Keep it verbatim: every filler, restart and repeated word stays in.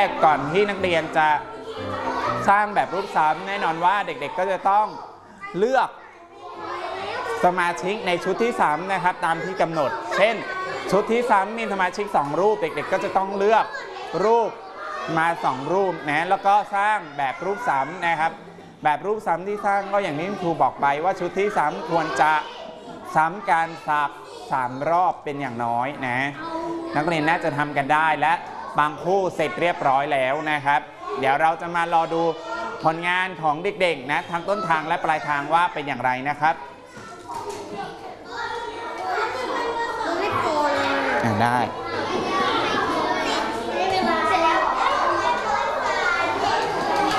กก่อนที่นักเรียนจะสร้างแบบรูปซ้ำแน่นอนว่าเด็กๆก็จะต้องเลือกสมาชิกในชุดที่ซ้ำนะครับตามที่กำหนดเช่นชุดที่ซ้ำมีสมาชิกสองรูปเด็กๆก็จะต้องเลือกรูปมาสองรูปนะแล้วก็สร้างแบบรูปซ้ำนะครับแบบรูปซ้ำที่สร้างก็อย่างที่ครูบอกไปว่าชุดที่ซ้ำควรจะซ้ำการสักสามรอบเป็นอย่างน้อยนะนักเรียนน่าจะทำกันได้และบางคู่เสร็จเรียบร้อยแล้วนะครับเดี๋ยวเราจะมารอดูผลงานของเด็กๆนะทั้งต้นทางและปลายทางว่าเป็นอย่างไรนะครับได้